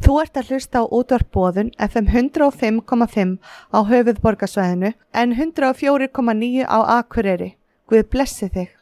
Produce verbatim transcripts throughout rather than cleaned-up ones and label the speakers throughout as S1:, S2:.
S1: Þú ert að hlusta á útvarp Boðun F M hundrað og fimm komma fimm á höfuðborgarsvæðinu en hundrað og fjögur komma níu á Akureyri. Guð blessi þig.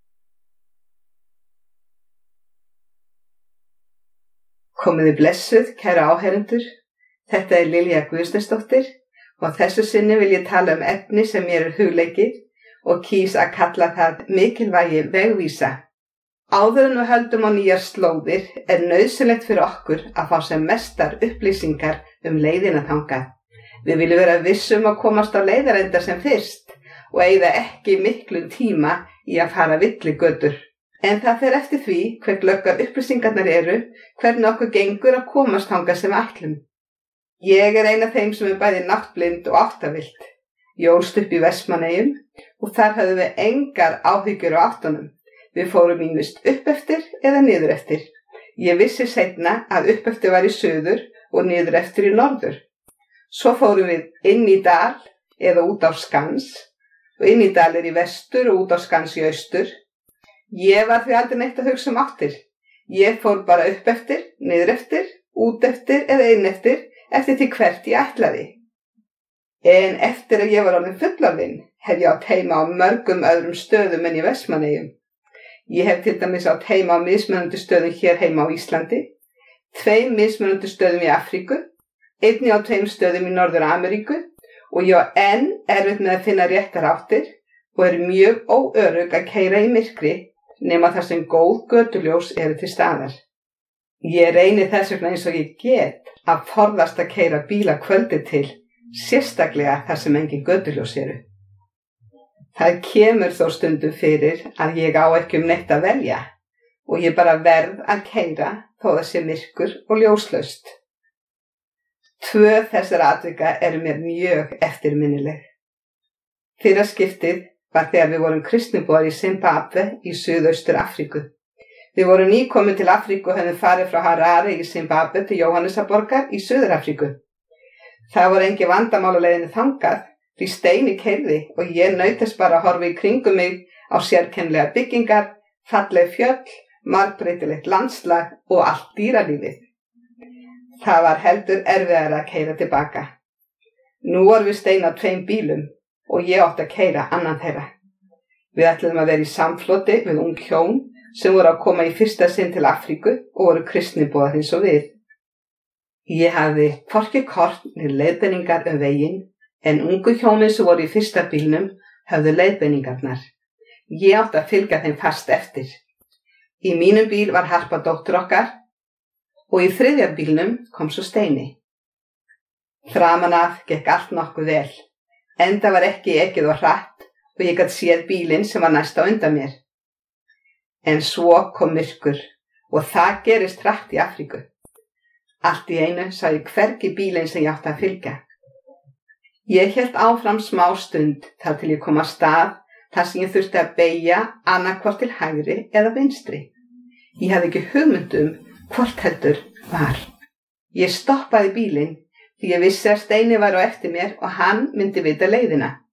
S2: Komiði blessuð, kæra áheyrendur. Þetta er Lilja Guðsteinsdóttir og þessu sinni vil ég tala um efni sem mér er hugleikið og kýs að kalla það mikilvægi vegvísa. Áður en við höldum á nýjar slóðir er nauðsynlegt fyrir okkur að fá sem mestar upplýsingar um leiðina þangað. Við viljum vera vissum að komast á leiðarenda sem fyrst og eyða ekki miklum tíma í að fara villigötur. En það fer eftir því hver glöggar upplýsingarnar eru, hvernig okkur gengur að komast þangað sem við ætlum. Ég er ein af þeim sem er bæði náttblind og áttavillt. Ég ólst upp í Vestmannaeyjum og þar höfðum við engar áhyggjur á áttunum. Við fórum ýmist upp eftir eða niður eftir. Ég vissi seinna að upp eftir var í suður og niður eftir í norður. Svo fórum við inn í dal eða út á skans og inn í dal er í vestur og út á skans í austur. Ég var því aldrei neitt að hugsa um áttir. Ég fór bara upp eftir, niður eftir, út eftir eða inn eftir, eftir því hvert ég ætlaði. En eftir að ég var orðin fullorðin hef ég átt heima á mörgum öðrum stöðum en í Vestmannaeyjum. Ég hef til dæmis átt heima á mismunandi stöðum hér heima á Íslandi, tveim mismunandi stöðum í Afríku, einni á tveim stöðum í Norður-Ameríku og ég á enn erfitt með að finna réttar áttir og er mjög óörugg að keyra í myrkri nema þar sem góð götuljós eru til staðar. Ég reyni þess vegna eins og ég get að forðast að keyra bíla kvöldið til, sérstaklega þar sem engin götuljós eru. Það kemur þó stundum fyrir að ég á ekki um neitt að velja og ég bara verð að keyra þó það sé myrkur og ljóslaust. Tvö þessar atvika eru mér mjög eftirminnileg. Fyrra skiptið var þegar við vorum kristniboðar í Zimbabwe í Suðaustur Afríku. Við vorum nýkomin til Afríku og höfðum farið frá Harare í Zimbabwe til Jóhannesarborgar í Suður-Afríku. Það voru engin vandamál á leiðinni þangað. Því steini keyrði og ég nautist bara að horfa í kringum mig á sérkennilegar byggingar, falleg fjöll, margbreytilegt landslag og allt dýralífið. Það var heldur erfiðara að keyra tilbaka. Nú vorum við stein á tveim bílum og ég átti að keyra annan þeirra. Við ætluðum að vera í samfloti við ung hjón sem voru að koma í fyrsta sinn til Afríku og voru kristniboðar eins og við. Ég hafði hvorki kort né leiðbeiningar um veginn, en ungu hjónin sem voru í fyrsta bílnum höfðu leiðbeiningarnar. Ég átti að fylgja þeim fast eftir. Í mínum bíl var Harpa dóttir okkar og í þriðja bílnum kom svo Steini. Framan af gekk allt nokkuð vel, enda var ekki ekið og hratt og ég gat séð bílinn sem var næst á undan mér. En svo kom myrkur og það gerist hratt í Afríku. Allt í einu sá ég hvergi bílinn sem ég átti að fylgja. Ég hélt áfram smá stund þar til ég kom að stað þar sem ég þurfti að beygja annaðhvort til hægri eða vinstri. Ég hafði ekki hugmynd um hvort heldur var. Ég stoppaði bílinn því ég vissi að Steini var á eftir mér og hann myndi vita leiðina.